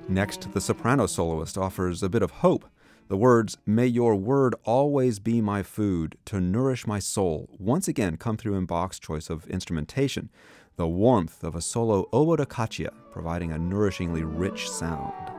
Next, the soprano soloist offers a bit of hope. The words, "May your word always be my food, to nourish my soul," once again come through in Bach's choice of instrumentation, the warmth of a solo oboe da caccia providing a nourishingly rich sound.